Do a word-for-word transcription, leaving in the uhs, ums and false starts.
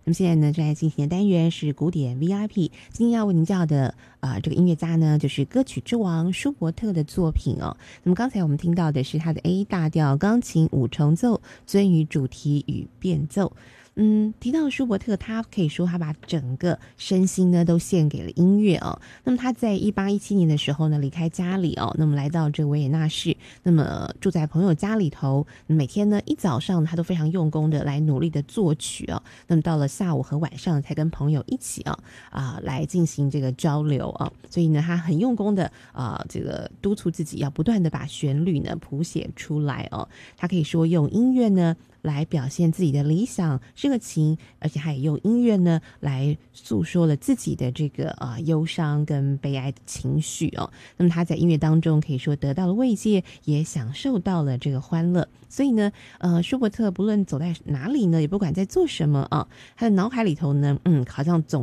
那么现在呢，正在进行的单元是古典 V I P， 今天要为您介绍的啊、呃，这个音乐家呢，就是歌曲之王舒伯特的作品哦。那么刚才我们听到的是他的 A 大调钢琴五重奏，尊于主题与变奏。嗯，提到舒伯特，他可以说他把整个身心呢都献给了音乐哦。那么他在一八一七年的时候呢，离开家里哦，那么来到这维也纳市，那么住在朋友家里头，每天呢一早上他都非常用功的来努力的作曲哦。那么到了下午和晚上才跟朋友一起啊啊来进行这个交流啊。所以呢，他很用功的啊这个督促自己要不断的把旋律呢谱写出来哦。他可以说用音乐呢来表现自己的理想热情，而且他也用音乐呢来诉说了自己的这个呃忧伤跟悲哀的情绪哦。那么他在音乐当中可以说得到了慰藉，也享受到了这个欢乐。所以呢，呃，舒伯特不论走在哪里呢，也不管在做什么啊，他的脑海里头呢，嗯，好像总